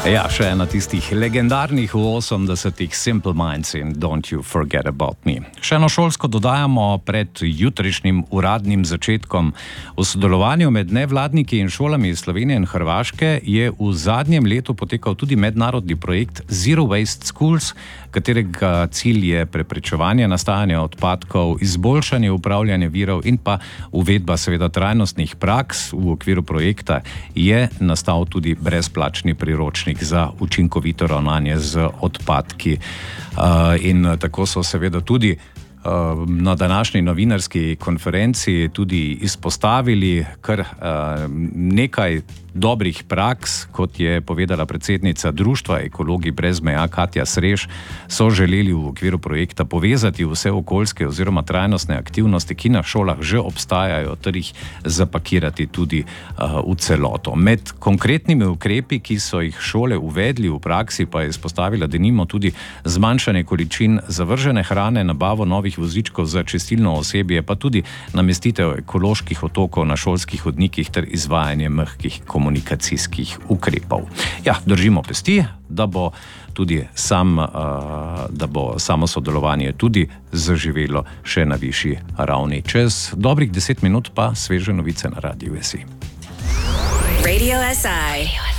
Ja, še ena tistih legendarnih v 80-ih Simple Minds in Don't You Forget About Me. Še eno šolsko dodajamo pred jutrišnjim uradnim začetkom. V sodelovanju med nevladniki in šolami iz Slovenije in Hrvaške je v zadnjem letu potekal tudi mednarodni projekt Zero Waste Schools, katerega cilj je preprečevanje nastajanja odpadkov, izboljšanje upravljanja virov in pa uvedba seveda trajnostnih praks. V okviru projekta je nastal tudi brezplačni priročnik za učinkovito ravnanje z odpadki. In tako so seveda tudi na današnji novinarski konferenci tudi izpostavili kar nekaj dobrih praks, kot je povedala predsednica Društva Ekologi brez meja Katja Srež, so želeli v okviru projekta povezati vse okoljske oziroma trajnostne aktivnosti, ki na šolah že obstajajo, ter jih zapakirati tudi v celoto. Med konkretnimi ukrepi, ki so jih šole uvedli v praksi, pa je izpostavila denimo tudi zmanjšanje količin zavržene hrane, nabavo novih vozičkov za čistilno osebje, pa tudi namestitev ekoloških otokov na šolskih hodnikih ter izvajanje mehkih komunikacijskih ukrepov. Ja, držimo pesti, da bo samo sodelovanje tudi zaživelo še na višji ravni. Čez dobrih 10 minut pa sveže novice na Radiu SI. Radio SI.